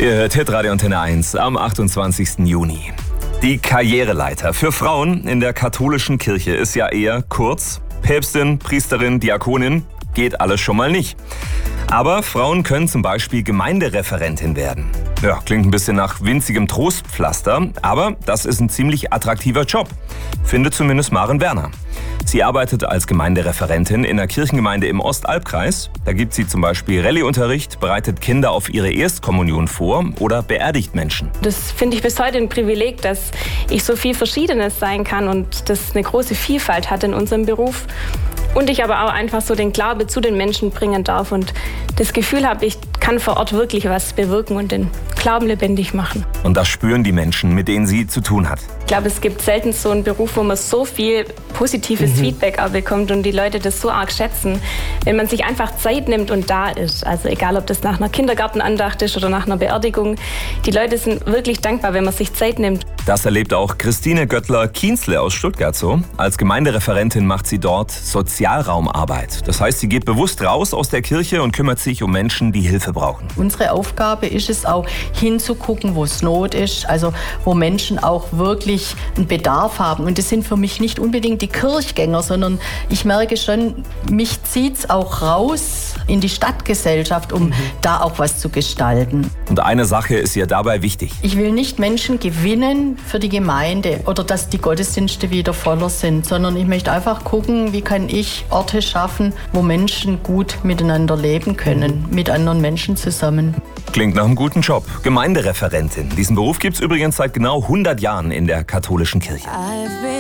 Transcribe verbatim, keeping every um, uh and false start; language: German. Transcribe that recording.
Ihr hört Hitradio Antenne eins am achtundzwanzigsten Juni. Die Karriereleiter für Frauen in der katholischen Kirche ist ja eher kurz. Päpstin, Priesterin, Diakonin, geht alles schon mal nicht. Aber Frauen können zum Beispiel Gemeindereferentin werden. Ja, klingt ein bisschen nach winzigem Trostpflaster, aber das ist ein ziemlich attraktiver Job, findet zumindest Maren Werner. Sie arbeitet als Gemeindereferentin in einer Kirchengemeinde im Ostalbkreis. Da gibt sie zum Beispiel Rallyeunterricht, bereitet Kinder auf ihre Erstkommunion vor oder beerdigt Menschen. Das finde ich bis heute ein Privileg, dass ich so viel Verschiedenes sein kann und das eine große Vielfalt hat in unserem Beruf. Und ich aber auch einfach so den Glaube zu den Menschen bringen darf und das Gefühl habe, ich kann vor Ort wirklich was bewirken und den Glauben lebendig machen. Und das spüren die Menschen, mit denen sie zu tun hat. Ich glaube, es gibt selten so einen Beruf, wo man so viel positives mhm. Feedback auch bekommt und die Leute das so arg schätzen, wenn man sich einfach Zeit nimmt und da ist. Also egal, ob das nach einer Kindergartenandacht ist oder nach einer Beerdigung. Die Leute sind wirklich dankbar, wenn man sich Zeit nimmt. Das erlebt auch Christine Göttler-Kienzle aus Stuttgart so. Als Gemeindereferentin macht sie dort Sozialraumarbeit. Das heißt, sie geht bewusst raus aus der Kirche und kümmert sich um Menschen, die Hilfe brauchen. Unsere Aufgabe ist es auch, hinzugucken, wo es Not ist, also wo Menschen auch wirklich einen Bedarf haben. Und das sind für mich nicht unbedingt die Kirchgänger, sondern ich merke schon, mich zieht es auch raus in die Stadtgesellschaft, um mhm. da auch was zu gestalten. Und eine Sache ist ihr dabei wichtig. Ich will nicht Menschen gewinnen für die Gemeinde oder dass die Gottesdienste wieder voller sind, sondern ich möchte einfach gucken, wie kann ich Orte schaffen, wo Menschen gut miteinander leben können, mit anderen Menschen zusammen. Klingt nach einem guten Job. Gemeindereferentin. Diesen Beruf gibt es übrigens seit genau hundert Jahren in der katholischen Kirche.